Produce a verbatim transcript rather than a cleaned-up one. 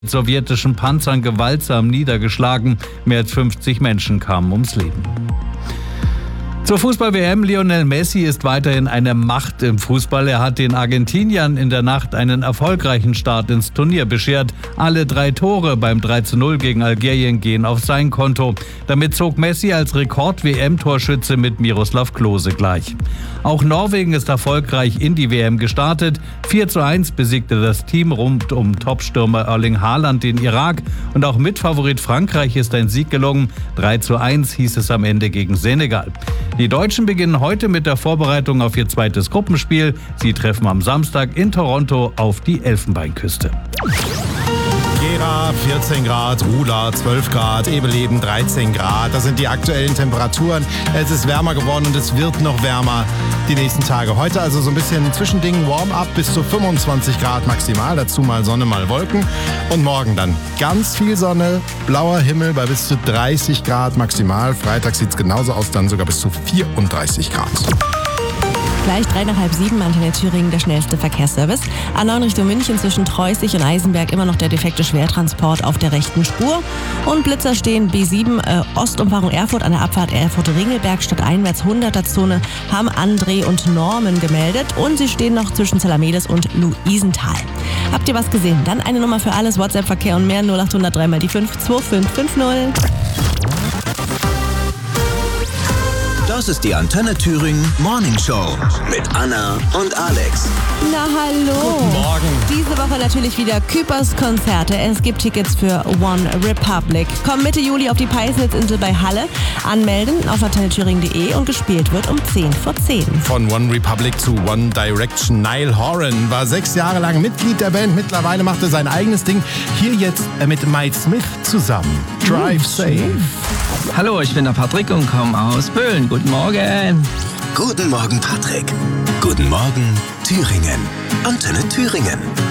sowjetischen Panzern gewaltsam niedergeschlagen. Mehr als fünfzig Menschen kamen ums Leben. Zur Fußball-W M. Lionel Messi ist weiterhin eine Macht im Fußball. Er hat den Argentiniern in der Nacht einen erfolgreichen Start ins Turnier beschert. Alle drei Tore beim drei zu null gegen Algerien gehen auf sein Konto. Damit zog Messi als Rekord-W M-Torschütze mit Miroslav Klose gleich. Auch Norwegen ist erfolgreich in die W M gestartet. vier zu eins besiegte das Team rund um Topstürmer Erling Haaland den Irak. Und auch Mitfavorit Frankreich ist ein Sieg gelungen. drei zu eins hieß es am Ende gegen Senegal. Die Deutschen beginnen heute mit der Vorbereitung auf ihr zweites Gruppenspiel. Sie treffen am Samstag in Toronto auf die Elfenbeinküste. Gera vierzehn Grad, Rula zwölf Grad, Ebeleben dreizehn Grad. Das sind die aktuellen Temperaturen. Es ist wärmer geworden und es wird noch wärmer die nächsten Tage. Heute also so ein bisschen Zwischending, Warm-up bis zu fünfundzwanzig Grad maximal. Dazu mal Sonne, mal Wolken. Und morgen dann ganz viel Sonne, blauer Himmel bei bis zu dreißig Grad maximal. Freitag sieht es genauso aus, dann sogar bis zu vierunddreißig Grad. Gleich drei nach halb sieben, Antenne Thüringen, der schnellste Verkehrsservice. A neun Richtung München zwischen Treusig und Eisenberg immer noch der defekte Schwertransport auf der rechten Spur. Und Blitzer stehen B sieben, äh, Ostumfahrung Erfurt an der Abfahrt Erfurt-Ringelberg stadteinwärts hunderter-Zone haben André und Norman gemeldet. Und sie stehen noch zwischen Zelamedes und Luisenthal. Habt ihr was gesehen? Dann eine Nummer für alles, WhatsApp-Verkehr und mehr, null acht null null drei mal die fünf zwei fünf fünf null. Das ist die Antenne Thüringen Morning Show mit Anna und Alex. Na hallo. Guten Morgen. Diese Woche natürlich wieder Küpers Konzerte. Es gibt Tickets für One Republic. Komm Mitte Juli auf die Peisnitzinsel bei Halle. Anmelden auf antenne thüringen punkt de und gespielt wird um zehn vor zehn. Von One Republic zu One Direction. Niall Horan war sechs Jahre lang Mitglied der Band. Mittlerweile macht er sein eigenes Ding. Hier jetzt mit Mike Smith zusammen. Drive Safe. Hallo, ich bin der Patrick und komme aus Böhlen. Guten Morgen. Guten Morgen, Patrick. Guten Morgen, Thüringen. Antenne Thüringen.